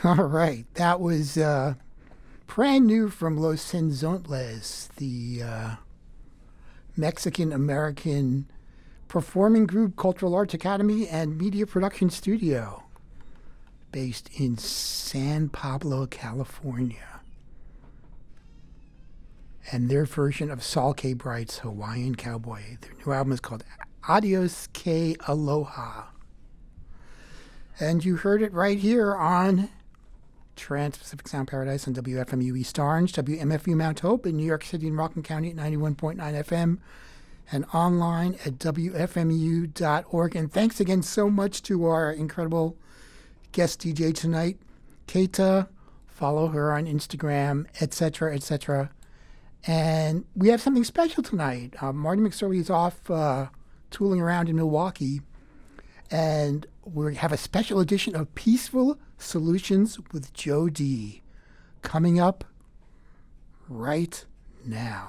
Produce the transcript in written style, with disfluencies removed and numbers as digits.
All right, that was brand new from Los Senzontles, the Mexican American performing group, cultural arts academy, and media production studio based in San Pablo, California. And their version of Saul K. Bright's Hawaiian Cowboy. Their new album is called Adios K Aloha. And you heard it right here on Trans-Pacific Sound Paradise on WFMU East Orange, WMFU Mount Hope in New York City and Rockland County at 91.9 FM, and online at WFMU.org. And thanks again so much to our incredible guest DJ tonight, Keita. Follow her on Instagram, etc., etc. And we have something special tonight. Marty McSorley is off tooling around in Milwaukee, and we have a special edition of Peaceful Solutions with Joe D coming up right now.